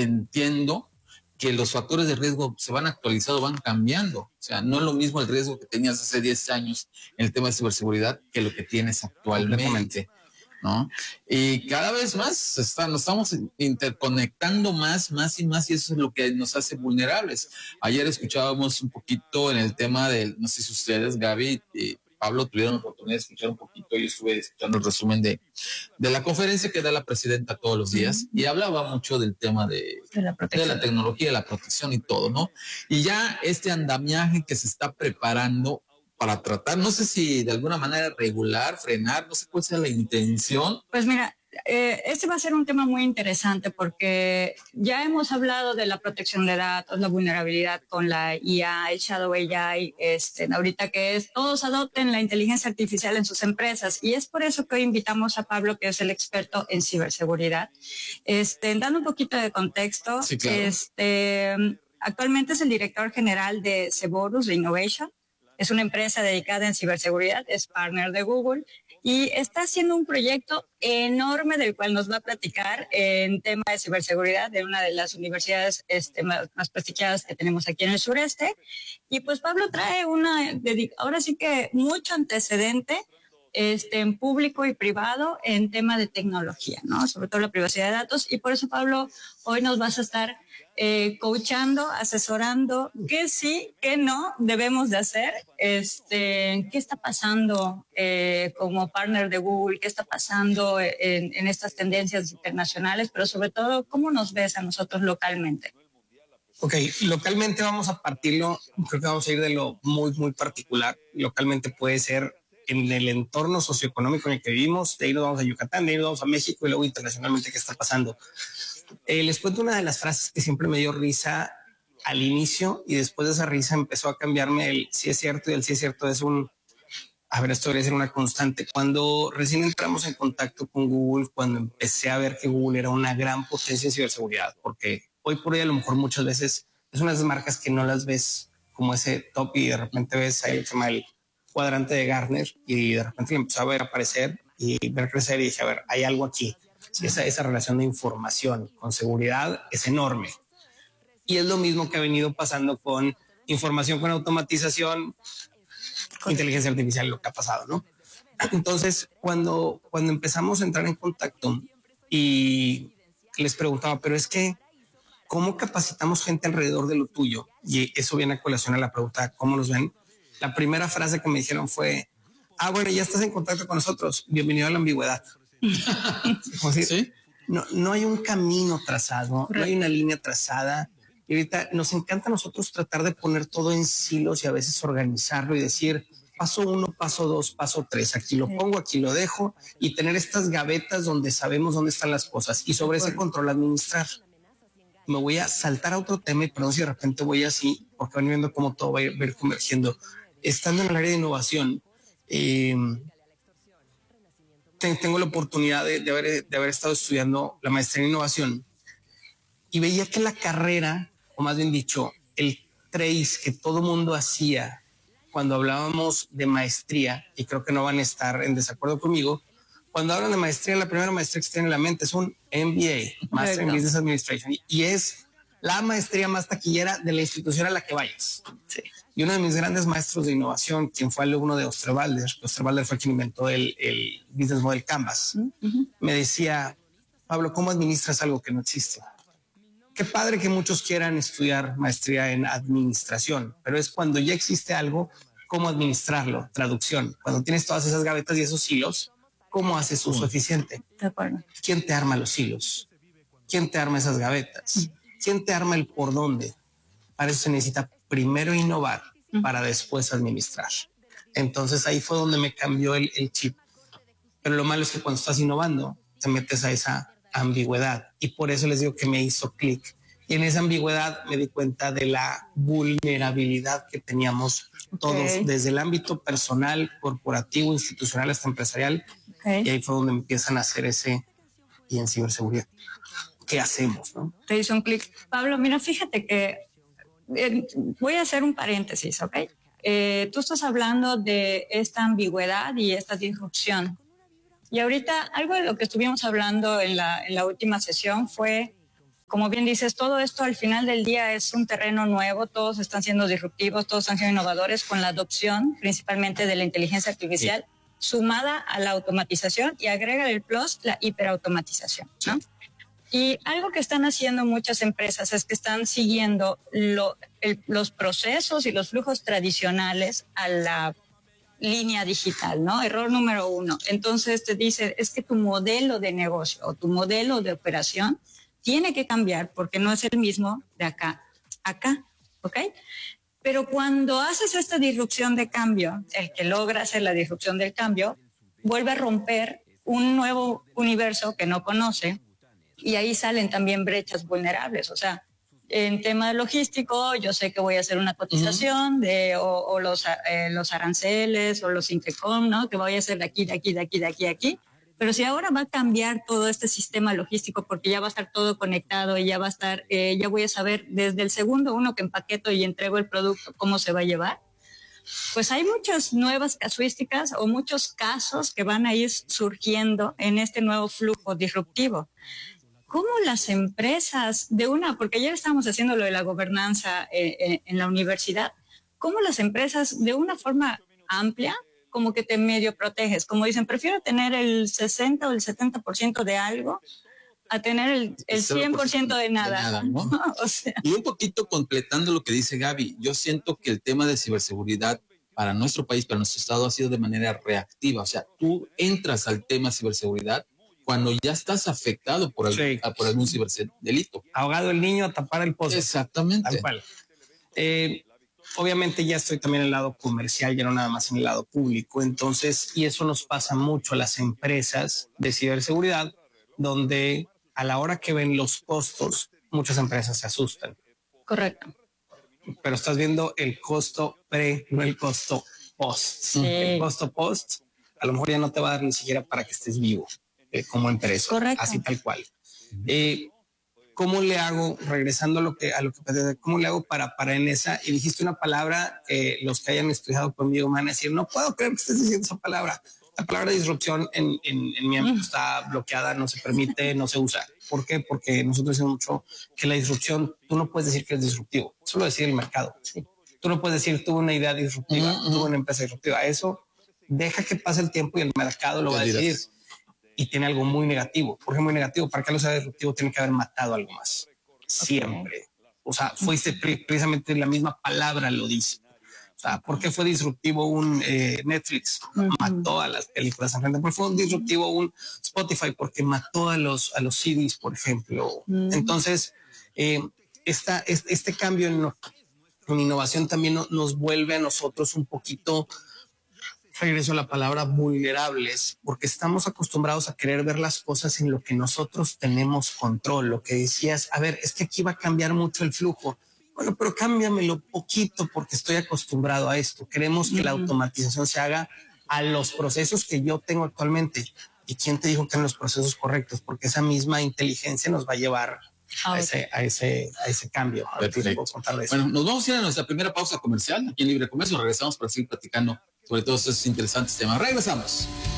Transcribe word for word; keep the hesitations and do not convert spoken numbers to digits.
entiendo que los factores de riesgo se van actualizando, van cambiando. O sea, no es lo mismo el riesgo que tenías hace diez años en el tema de ciberseguridad que lo que tienes actualmente, ¿no? Y cada vez más está, nos estamos interconectando más, más y más, y eso es lo que nos hace vulnerables. Ayer escuchábamos un poquito en el tema de, no sé si ustedes, Gaby y Pablo, tuvieron la oportunidad de escuchar un poquito. Yo estuve escuchando el resumen de, de la conferencia que da la presidenta todos los días, uh-huh. y hablaba mucho del tema de, de, la de la tecnología, de la protección y todo, ¿no? Y ya este andamiaje que se está preparando para tratar, no sé si de alguna manera regular, frenar, no sé cuál sea la intención. Pues mira, eh, este va a ser un tema muy interesante porque ya hemos hablado de la protección de datos, la vulnerabilidad con la I A, el Shadow A I, este, ahorita que es, todos adopten la inteligencia artificial en sus empresas, y es por eso que hoy invitamos a Pablo, que es el experto en ciberseguridad. Este, dando un poquito de contexto, sí, claro. este, actualmente es el director general de Ceborus de Innovation. Es una empresa dedicada en ciberseguridad, es partner de Google y está haciendo un proyecto enorme del cual nos va a platicar en tema de ciberseguridad de una de las universidades este, más, más prestigiadas que tenemos aquí en el sureste. Y pues Pablo trae una, ahora sí que mucho antecedente este, en público y privado en tema de tecnología, ¿no? Sobre todo la privacidad de datos, y por eso, Pablo, hoy nos vas a estar eh, coachando, asesorando qué sí, qué no debemos de hacer, este, qué está pasando eh, como partner de Google, qué está pasando en, en estas tendencias internacionales, pero sobre todo, ¿cómo nos ves a nosotros localmente? Ok, localmente vamos a partirlo, creo que vamos a ir de lo muy, muy particular. Localmente puede ser en el entorno socioeconómico en el que vivimos, de ahí nos vamos a Yucatán, de ahí nos vamos a México y luego internacionalmente qué está pasando. Eh, les cuento una de las frases que siempre me dio risa al inicio y después de esa risa empezó a cambiarme el sí es cierto, y el sí es cierto es un, a ver, esto debería ser una constante. Cuando recién entramos en contacto con Google, cuando empecé a ver que Google era una gran potencia en ciberseguridad, porque hoy por hoy a lo mejor muchas veces es una de esas marcas que no las ves como ese top y de repente ves ahí el tema del cuadrante de Gartner y de repente empezó a ver aparecer y ver crecer y dije, a ver, hay algo aquí. Sí, esa, esa relación de información con seguridad es enorme. Y es lo mismo que ha venido pasando con información con automatización, con inteligencia artificial, lo que ha pasado, ¿no? Entonces, cuando, cuando empezamos a entrar en contacto y les preguntaba, pero es que, ¿cómo capacitamos gente alrededor de lo tuyo? Y eso viene a colación a la pregunta, ¿cómo nos ven? La primera frase que me dijeron fue, ah, bueno, ya estás en contacto con nosotros. Bienvenido a la ambigüedad. Decir, ¿sí? no, no hay un camino trazado, no hay una línea trazada. Y ahorita nos encanta a nosotros tratar de poner todo en silos y a veces organizarlo y decir paso uno, paso dos, paso tres. Aquí lo pongo, aquí lo dejo y tener estas gavetas donde sabemos dónde están las cosas y sobre ese control administrar. Me voy a saltar a otro tema y perdón si de repente voy así porque van viendo cómo todo va a ir, va a ir convergiendo. Estando en el área de innovación, eh, tengo la oportunidad de, de, haber, de haber estado estudiando la maestría en innovación y veía que la carrera, o más bien dicho, el trace que todo mundo hacía cuando hablábamos de maestría, y creo que no van a estar en desacuerdo conmigo, cuando hablan de maestría, la primera maestría que se tiene en la mente es un M B A, Master in Business Administration, y es la maestría más taquillera de la institución a la que vayas. Sí. Y uno de mis grandes maestros de innovación, quien fue alumno de Osterwalder, Osterwalder fue quien inventó el, el Business Model Canvas, uh-huh. me decía, Pablo, ¿cómo administras algo que no existe? Qué padre que muchos quieran estudiar maestría en administración, pero es cuando ya existe algo, ¿cómo administrarlo? Traducción. Cuando tienes todas esas gavetas y esos hilos, ¿cómo haces uso eficiente? De acuerdo. ¿Quién te arma los hilos? ¿Quién te arma esas gavetas? ¿Quién te arma el por dónde? Para eso se necesita primero innovar para después administrar. Entonces ahí fue donde me cambió el, el chip. Pero lo malo es que cuando estás innovando, te metes a esa ambigüedad. Y por eso les digo que me hizo clic. Y en esa ambigüedad me di cuenta de la vulnerabilidad que teníamos todos, okay. desde el ámbito personal, corporativo, institucional hasta empresarial. Okay. Y ahí fue donde empiezan a hacer ese, y en ciberseguridad, ¿qué hacemos? ¿No? Te hizo un clic. Pablo, mira, fíjate que eh, voy a hacer un paréntesis, ¿ok? Eh, tú estás hablando de esta ambigüedad y esta disrupción. Y ahorita algo de lo que estuvimos hablando en la, en la última sesión fue Como bien dices, todo esto al final del día es un terreno nuevo, todos están siendo disruptivos, todos están siendo innovadores con la adopción principalmente de la inteligencia artificial sí. sumada a la automatización y agrega el plus la hiperautomatización, ¿no? Sí. Y algo que están haciendo muchas empresas es que están siguiendo lo, el, los procesos y los flujos tradicionales a la línea digital, ¿no? Error número uno. Entonces te dice, es que tu modelo de negocio o tu modelo de operación tiene que cambiar porque no es el mismo de acá a acá, ¿ok? Pero cuando haces esta disrupción de cambio, el que logra hacer la disrupción del cambio, vuelve a romper un nuevo universo que no conoce y ahí salen también brechas vulnerables. O sea, en tema logístico, yo sé que voy a hacer una cotización uh-huh. de o, o los, eh, los aranceles o los Intecom, ¿no? Que voy a hacer de aquí, de aquí, de aquí, de aquí, de aquí. Pero si ahora va a cambiar todo este sistema logístico porque ya va a estar todo conectado y ya va a estar, eh, ya voy a saber desde el segundo uno que empaqueto y entrego el producto cómo se va a llevar, pues hay muchas nuevas casuísticas o muchos casos que van a ir surgiendo en este nuevo flujo disruptivo. ¿Cómo las empresas de una, porque ayer estábamos haciendo lo de la gobernanza eh, eh, en la universidad, cómo las empresas de una forma amplia como que te medio proteges? Como dicen, prefiero tener el sesenta o el setenta por ciento de algo a tener el, el cien por ciento de nada. De nada, ¿no? O sea. Y un poquito completando lo que dice Gaby, yo siento que el tema de ciberseguridad para nuestro país, para nuestro estado, ha sido de manera reactiva. O sea, tú entras al tema ciberseguridad cuando ya estás afectado por, algún, sí. por algún ciberdelito. Ahogado el niño a tapar el pozo. Exactamente. Tal cual. Eh, obviamente ya estoy también en el lado comercial, ya no nada más en el lado público. Entonces, y eso nos pasa mucho a las empresas de ciberseguridad, donde a la hora que ven los costos, muchas empresas se asustan. Correcto. Pero estás viendo el costo pre, no el costo post. Sí. El costo post a lo mejor ya no te va a dar ni siquiera para que estés vivo eh, como empresa. Correcto. Así tal cual. Eh, ¿Cómo le hago, regresando a lo que a lo que cómo le hago para, para en esa? Y dijiste una palabra, eh, los que hayan estudiado conmigo me van a decir, no puedo creer que estés diciendo esa palabra. La palabra disrupción en, en, en mi ámbito está bloqueada, no se permite, no se usa. ¿Por qué? Porque nosotros decimos mucho que la disrupción, tú no puedes decir que es disruptivo, solo decir el mercado. Sí. Tú no puedes decir tuve una idea disruptiva, uh-huh. tuve una empresa disruptiva. Eso deja que pase el tiempo y el mercado lo va a decidir. Y tiene algo muy negativo. ¿Por qué muy negativo? Para que lo sea disruptivo tiene que haber matado algo más. Siempre. Okay. O sea, fuiste precisamente la misma palabra lo dice. O sea, ¿por qué fue disruptivo un eh, Netflix? Uh-huh. Mató a las películas en frente. ¿Por qué fue un disruptivo un Spotify? Porque mató a los, a los C Ds, por ejemplo. Uh-huh. Entonces, eh, esta, este, este cambio en, en innovación también no, nos vuelve a nosotros un poquito, regreso a la palabra, vulnerables, porque estamos acostumbrados a querer ver las cosas en lo que nosotros tenemos control. Lo que decías, a ver, es que aquí va a cambiar mucho el flujo. Bueno, pero cámbiamelo poquito porque estoy acostumbrado a esto. Queremos que uh-huh. la automatización se haga a los procesos que yo tengo actualmente. ¿Y quién te dijo que eran los procesos correctos? Porque esa misma inteligencia nos va a llevar a, a, ese, a, ese, a ese cambio. A bueno, nos vamos a ir a nuestra primera pausa comercial aquí en Libre Comercio. Regresamos para seguir platicando sobre todos esos interesantes temas. Regresamos.